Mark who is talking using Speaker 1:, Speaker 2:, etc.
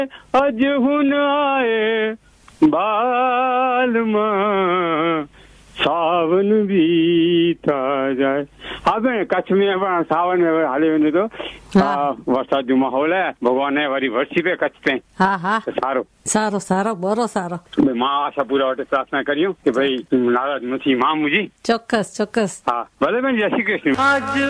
Speaker 1: અજહુન આયે બાલમાં સાવન બીતા જાય. હા બેન, કચ્છ મેં પણ સાવન હાલ્યો તો વરસાદ નો માહોલ હે. ભગવાન વરી વરસી પે કચ્છ पे.
Speaker 2: હા હા
Speaker 1: સારું
Speaker 2: સારો સારો બરો સારો.
Speaker 1: માં આશા પૂરા માટે પ્રાર્થના કર્યું કે ભાઈ નારાજ નથી માં મુજી.
Speaker 2: ચોક્કસ ચોક્કસ.
Speaker 1: હા ભલે બેન, જય શ્રી કૃષ્ણ.